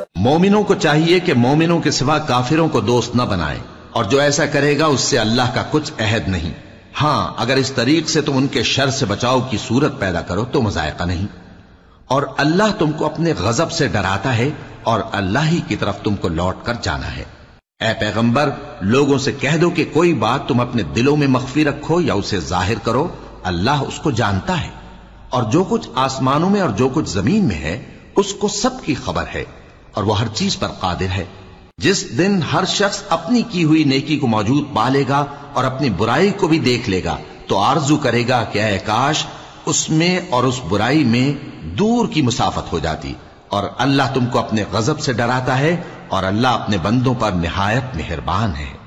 मोमिनों को चाहिए कि मोमिनों के सिवा काफिरों को दोस्त न बनाए, और जो ऐसा करेगा उससे अल्लाह का कुछ अहद नहीं। हां, अगर इस तरीक से तुम उनके शर से बचाव की सूरत पैदा करो तो मजायका नहीं। और अल्लाह तुमको अपने गजब से डराता है और अल्लाह ही की तरफ तुमको लौट कर जाना है। ऐ पैगंबर, लोगों से कह दो कि कोई बात तुम अपने दिलों में मख्फी रखो या उसे जाहिर करो, अल्लाह उसको जानता है। और जो कुछ आसमानों में और जो कुछ जमीन में है उसको सबकी खबर है, और वह हर चीज पर कादिर है। जिस दिन हर शख्स अपनी की हुई नेकी को मौजूद पा लेगा और अपनी बुराई को भी देख लेगा तो आरजू करेगा कि ऐ काश उसमें और उस बुराई में दूर की मुसाफत हो जाती। और अल्लाह तुमको अपने गजब से डराता है और अल्लाह अपने बंदों पर निहायत मेहरबान है।